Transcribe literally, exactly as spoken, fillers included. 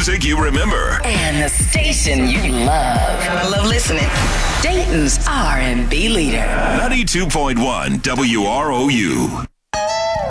music you remember. And the station you love. I love listening. Dayton's R and B leader. ninety-two point one W R O U.